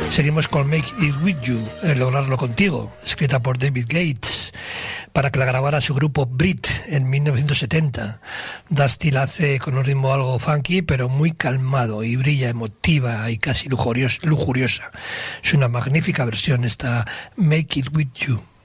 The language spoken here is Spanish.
Seguimos con Make It With You, Lograrlo Contigo, escrita por David Gates, para que la grabara su grupo Brit en 1970. Dusty la hace con un ritmo algo funky, pero muy calmado, y brilla emotiva y casi lujuriosa. Es una magnífica versión esta Make It With You.